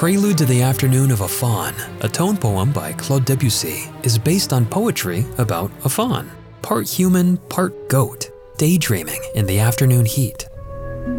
Prelude to the Afternoon of a Faun, a tone poem by Claude Debussy, is based on poetry about a faun, part human, part goat, daydreaming in the afternoon heat.